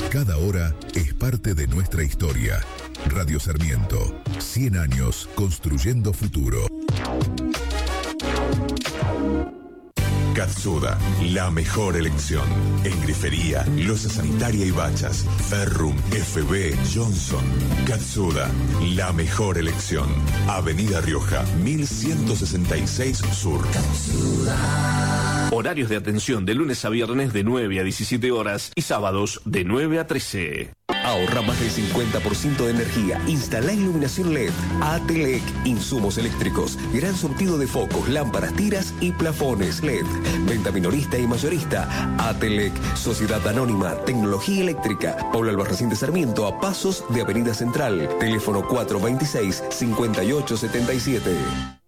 Cada hora es parte de nuestra historia. Radio Sarmiento, 100 años construyendo futuro. Katsuda, la mejor elección. En grifería, loza sanitaria y bachas. Ferrum, FB, Johnson. Katsuda, la mejor elección. Avenida Rioja, 1166 Sur. Katsuda. Horarios de atención de lunes a viernes de 9 a 17 horas y sábados de 9 a 13. Ahorra más del 50% de energía. Instala iluminación LED. ATLEC. Insumos eléctricos. Gran surtido de focos, lámparas, tiras y plafones LED. Venta minorista y mayorista. ATLEC. Sociedad Anónima. Tecnología Eléctrica. Paula Albarracín de Sarmiento, a pasos de Avenida Central. Teléfono 426-5877.